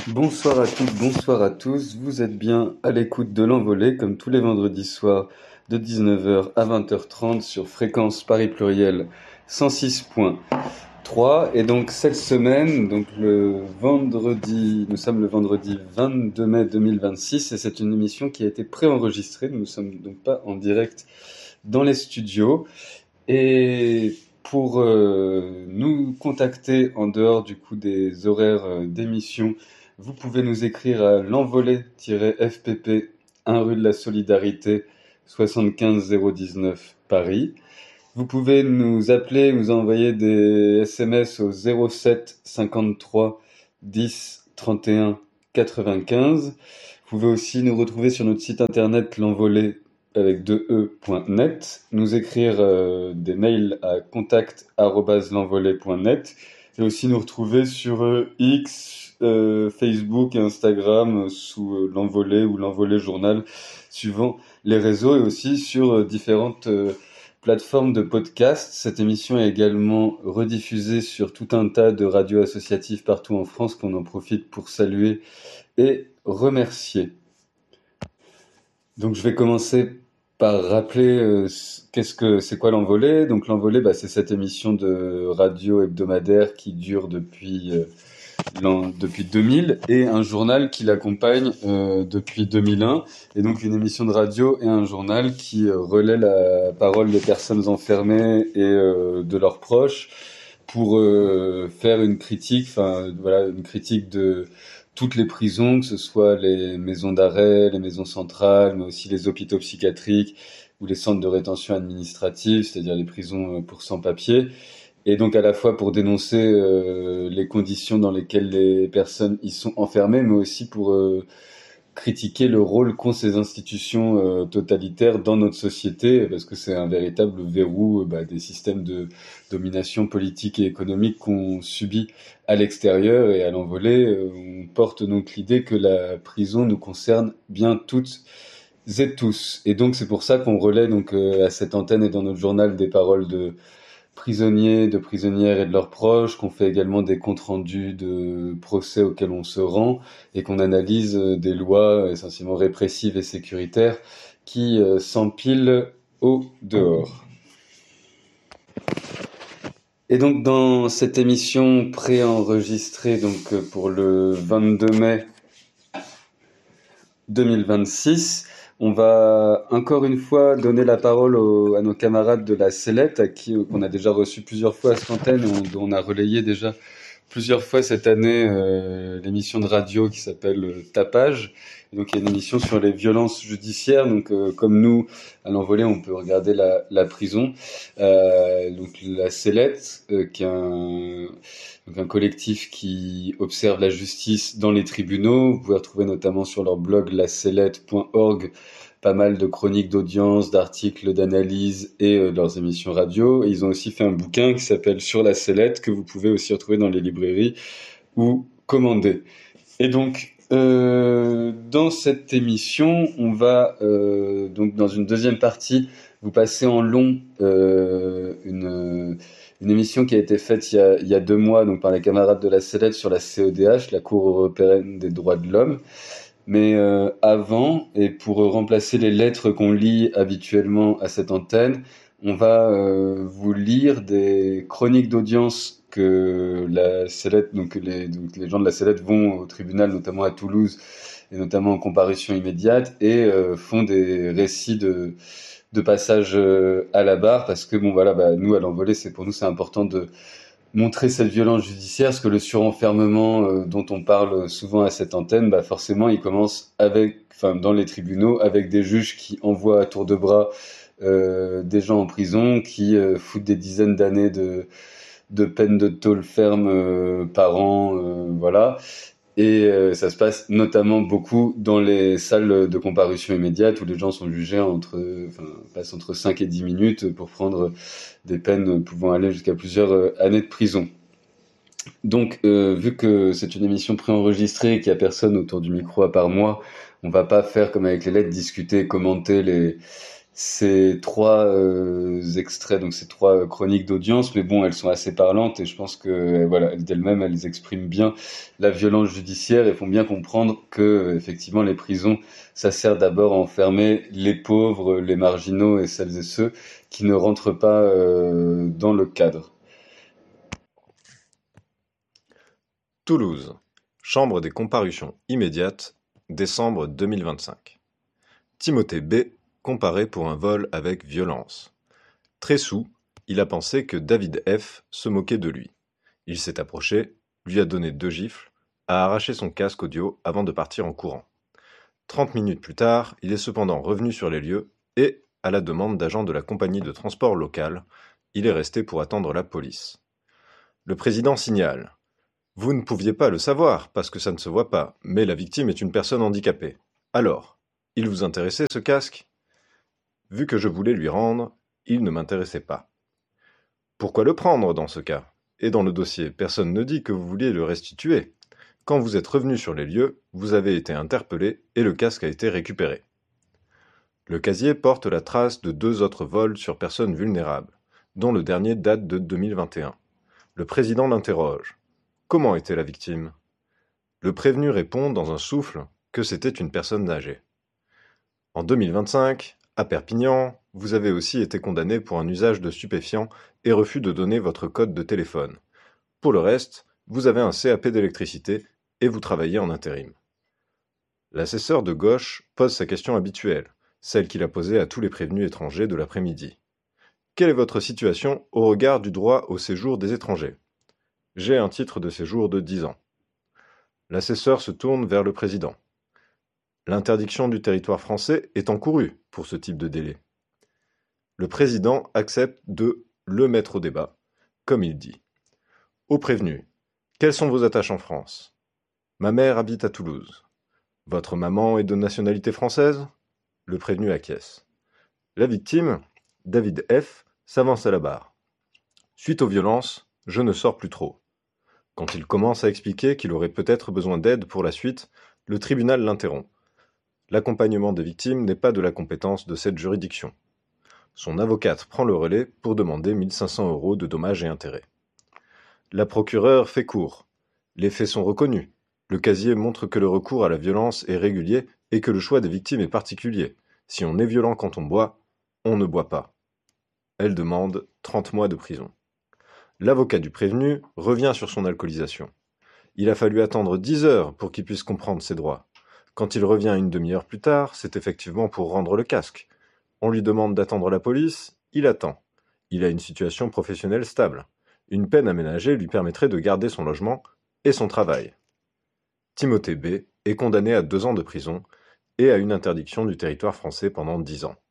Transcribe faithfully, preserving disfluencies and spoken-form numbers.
Bonsoir à toutes, bonsoir à tous. Vous êtes bien à l'écoute de l'Envolée, comme tous les vendredis soirs de dix-neuf heures à vingt heures trente sur fréquence Paris Pluriel cent six point trois. Et donc cette semaine, donc le vendredi, nous sommes le vendredi vingt-deux mai deux mille vingt-six et c'est une émission qui a été préenregistrée. Nous ne sommes donc pas en direct dans les studios. Et pour euh, nous contacter en dehors du coup des horaires euh, d'émission, vous pouvez nous écrire à l'envolée-F P P, un rue de la Solidarité, soixante-quinze zéro dix-neuf Paris. Vous pouvez nous appeler, nous envoyer des S M S au zéro sept cinquante-trois dix trente et un quatre-vingt-quinze. Vous pouvez aussi nous retrouver sur notre site internet l'envolée avec deux e point net, nous écrire euh, des mails à contact arobase l'envolée point net et aussi nous retrouver sur euh, X, euh, Facebook et Instagram euh, sous euh, l'envolée ou l'envolée journal suivant les réseaux et aussi sur euh, différentes euh, plateformes de podcast. Cette émission est également rediffusée sur tout un tas de radios associatives partout en France qu'on en profite pour saluer et remercier. Donc je vais commencer par rappeler euh, qu'est-ce que c'est quoi l'Envolée. Donc l'Envolée, bah, c'est cette émission de radio hebdomadaire qui dure depuis euh, l'an, depuis deux mille et un journal qui l'accompagne euh, depuis deux mille un. Et donc une émission de radio et un journal qui euh, relaie la parole des personnes enfermées et euh, de leurs proches pour euh, faire une critique, enfin voilà, une critique de toutes les prisons, que ce soit les maisons d'arrêt, les maisons centrales, mais aussi les hôpitaux psychiatriques ou les centres de rétention administrative, c'est-à-dire les prisons pour sans-papiers. Et donc à la fois pour dénoncer euh, les conditions dans lesquelles les personnes y sont enfermées, mais aussi pour euh, critiquer le rôle qu'ont ces institutions euh, totalitaires dans notre société, parce que c'est un véritable verrou euh, bah, des systèmes de domination politique et économique qu'on subit à l'extérieur. Et à l'Envolée, euh, on porte donc l'idée que la prison nous concerne bien toutes et tous. Et donc c'est pour ça qu'on relaie donc euh, à cette antenne et dans notre journal des paroles de prisonniers, de prisonnières et de leurs proches, qu'on fait également des comptes rendus de procès auxquels on se rend et qu'on analyse des lois essentiellement répressives et sécuritaires qui euh, s'empilent au dehors. Et donc dans cette émission préenregistrée donc pour le vingt-deux mai deux mille vingt-six, on va encore une fois donner la parole aux, à nos camarades de la Sellette, à qui qu'on a déjà reçu plusieurs fois à cette antenne, et on, on a relayé déjà plusieurs fois cette année euh, l'émission de radio qui s'appelle euh, Tapage. Et donc il y a une émission sur les violences judiciaires. Donc euh, comme nous à l'Envolée, on peut regarder la, la prison. Euh, donc la Sellette, euh, qui est un donc un collectif qui observe la justice dans les tribunaux. Vous pouvez retrouver notamment sur leur blog la sellette point org pas mal de chroniques d'audience, d'articles, d'analyse et euh, de leurs émissions radio. Et ils ont aussi fait un bouquin qui s'appelle Sur la sellette, que vous pouvez aussi retrouver dans les librairies ou commander. Et donc, euh, dans cette émission, on va euh, donc dans une deuxième partie vous passer en long euh, une une émission qui a été faite il y a, il y a deux mois donc par les camarades de la Sellette sur la C E D H, la Cour européenne des droits de l'homme. Mais euh, avant, et pour remplacer les lettres qu'on lit habituellement à cette antenne, on va euh, vous lire des chroniques d'audience que la Sellette, donc les, donc les gens de la Sellette vont au tribunal, notamment à Toulouse, et notamment en comparution immédiate, et euh, font des récits de de passage euh, à la barre, parce que bon voilà, bah, nous à l'Envolée, c'est pour nous c'est important de montrer cette violence judiciaire, parce que le surenfermement euh, dont on parle souvent à cette antenne, bah forcément il commence avec, enfin dans les tribunaux, avec des juges qui envoient à tour de bras euh, des gens en prison, qui euh, foutent des dizaines d'années de de peine de tôle ferme euh, par an, euh, voilà. Et euh, ça se passe notamment beaucoup dans les salles de comparution immédiate où les gens sont jugés entre, enfin, passent entre cinq et dix minutes pour prendre des peines pouvant aller jusqu'à plusieurs euh, années de prison. Donc, euh, vu que c'est une émission préenregistrée et qu'il n'y a personne autour du micro à part moi, on va pas faire comme avec les lettres, discuter, commenter les ces trois euh, extraits, donc ces trois euh, chroniques d'audience, mais bon, elles sont assez parlantes et je pense que euh, voilà, elles- d'elles-mêmes, elles expriment bien la violence judiciaire et font bien comprendre que euh, effectivement les prisons, ça sert d'abord à enfermer les pauvres, les marginaux et celles et ceux qui ne rentrent pas euh, dans le cadre. Toulouse. Chambre des comparutions immédiates, décembre deux mille vingt-cinq. Timothée B. comparé pour un vol avec violence. Très saoul, il a pensé que David F. se moquait de lui. Il s'est approché, lui a donné deux gifles, a arraché son casque audio avant de partir en courant. Trente minutes plus tard, il est cependant revenu sur les lieux et, à la demande d'agents de la compagnie de transport locale, il est resté pour attendre la police. Le président signale. Vous ne pouviez pas le savoir, parce que ça ne se voit pas, mais la victime est une personne handicapée. Alors, il vous intéressait ce casque? Vu que je voulais lui rendre, il ne m'intéressait pas. Pourquoi le prendre dans ce cas? Et dans le dossier, personne ne dit que vous vouliez le restituer. Quand vous êtes revenu sur les lieux, vous avez été interpellé et le casque a été récupéré. Le casier porte la trace de deux autres vols sur personnes vulnérables, dont le dernier date de deux mille vingt et un. Le président l'interroge. Comment était la victime? Le prévenu répond dans un souffle que c'était une personne âgée. En deux mille vingt-cinq, à Perpignan, vous avez aussi été condamné pour un usage de stupéfiants et refus de donner votre code de téléphone. Pour le reste, vous avez un C A P d'électricité et vous travaillez en intérim. L'assesseur de gauche pose sa question habituelle, celle qu'il a posée à tous les prévenus étrangers de l'après-midi. Quelle est votre situation au regard du droit au séjour des étrangers? J'ai un titre de séjour de dix ans. L'assesseur se tourne vers le président. L'interdiction du territoire français est encourue pour ce type de délai. Le président accepte de le mettre au débat, comme il dit. Au prévenu, quelles sont vos attaches en France? Ma mère habite à Toulouse. Votre maman est de nationalité française? Le prévenu acquiesce. La victime, David F., s'avance à la barre. Suite aux violences, je ne sors plus trop. Quand il commence à expliquer qu'il aurait peut-être besoin d'aide pour la suite, le tribunal l'interrompt. L'accompagnement des victimes n'est pas de la compétence de cette juridiction. Son avocate prend le relais pour demander mille cinq cents euros de dommages et intérêts. La procureure fait court. Les faits sont reconnus. Le casier montre que le recours à la violence est régulier et que le choix des victimes est particulier. Si on est violent quand on boit, on ne boit pas. Elle demande trente mois de prison. L'avocat du prévenu revient sur son alcoolisation. Il a fallu attendre dix heures pour qu'il puisse comprendre ses droits. Quand il revient une demi-heure plus tard, c'est effectivement pour rendre le casque. On lui demande d'attendre la police, il attend. Il a une situation professionnelle stable. Une peine aménagée lui permettrait de garder son logement et son travail. Timothée B. est condamné à deux ans de prison et à une interdiction du territoire français pendant dix ans.